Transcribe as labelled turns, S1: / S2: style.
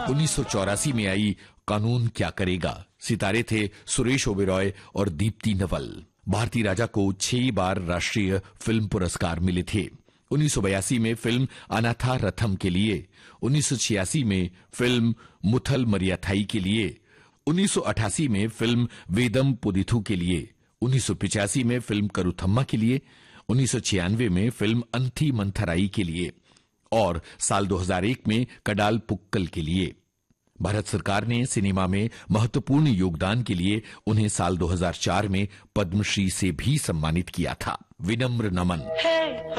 S1: 1984 में आई कानून क्या करेगा। सितारे थे सुरेश ओबेरॉय और दीप्ति नवल। भारती राजा को 6 बार राष्ट्रीय फिल्म पुरस्कार मिले थे। 1982 में फिल्म अनाथा रथम के लिए, 1986 में फिल्म मुथल मरियाथाई के लिए, 1988 में फिल्म वेदम पुदिथु के लिए, 1985 में फिल्म करुथम्मा के लिए, 1996 में फिल्म अंथी मंथराई के लिए और साल 2001 में कडाल पुक्कल के लिए। भारत सरकार ने सिनेमा में महत्वपूर्ण योगदान के लिए उन्हें साल 2004 में पद्मश्री से भी सम्मानित किया था। विनम्र नमन।